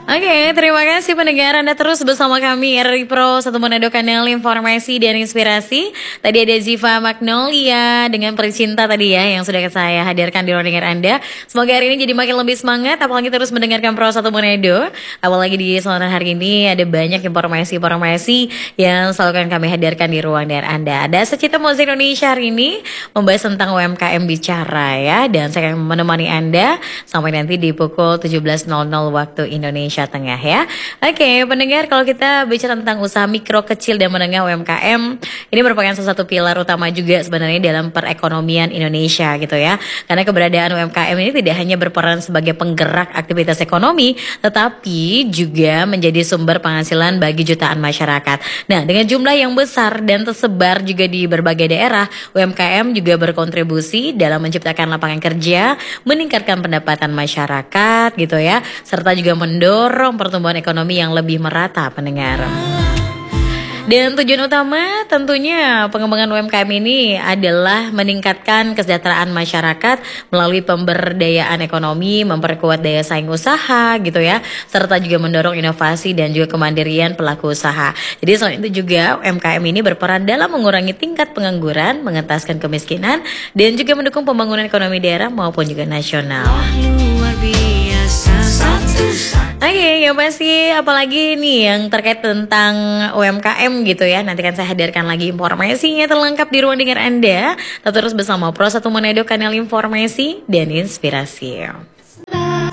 Oke, terima kasih pendengar Anda terus bersama kami RRI Pro, satu Manado Kanal Informasi dan Inspirasi. Tadi ada Ziva Magnolia dengan Percinta tadi ya yang sudah saya hadirkan di ruang dengar Anda. Semoga hari ini jadi makin lebih semangat, apalagi terus mendengarkan Pro satu Manado. Apalagi di sore hari ini ada banyak informasi-informasi yang selalu akan kami hadirkan di ruang dengar Anda. Ada Secinta Musik Indonesia hari ini membahas tentang UMKM bicara ya, dan saya akan menemani Anda sampai nanti di pukul 17.00 waktu Indonesia Tengah ya. Oke, pendengar, kalau kita bicara tentang usaha mikro, kecil dan menengah UMKM, ini merupakan salah satu pilar utama juga sebenarnya dalam perekonomian Indonesia gitu ya. Karena keberadaan UMKM ini tidak hanya berperan sebagai penggerak aktivitas ekonomi, tetapi juga menjadi sumber penghasilan bagi jutaan masyarakat. Nah, dengan jumlah yang besar dan tersebar juga di berbagai daerah, UMKM juga berkontribusi dalam menciptakan lapangan kerja, meningkatkan pendapatan masyarakat gitu ya, serta juga mendorong pertumbuhan ekonomi yang lebih merata, pendengar. Dan tujuan utama tentunya pengembangan UMKM ini adalah meningkatkan kesejahteraan masyarakat melalui pemberdayaan ekonomi, memperkuat daya saing usaha gitu ya, serta juga mendorong inovasi dan juga kemandirian pelaku usaha. Jadi selain itu juga UMKM ini berperan dalam mengurangi tingkat pengangguran, mengentaskan kemiskinan, dan juga mendukung pembangunan ekonomi daerah maupun juga nasional. Luar biasa. Oke, yang pasti apalagi nih yang terkait tentang UMKM gitu ya. Nanti kan saya hadirkan lagi informasinya terlengkap di ruang dengar Anda. Tetap terus bersama Pro 1 Manado Kanal Informasi dan Inspirasi.